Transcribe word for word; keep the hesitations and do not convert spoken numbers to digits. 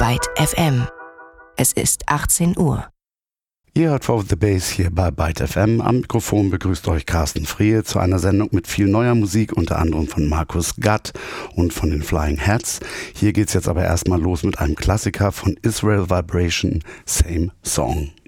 Byte F M. Es ist achtzehn Uhr. Ihr hört For The Bass hier bei Byte F M. Am Mikrofon begrüßt euch Carsten Friehe zu einer Sendung mit viel neuer Musik, unter anderem von Markus Gatt und von den Flying Hats. Hier geht's jetzt aber erstmal los mit einem Klassiker von Israel Vibration, Same Song.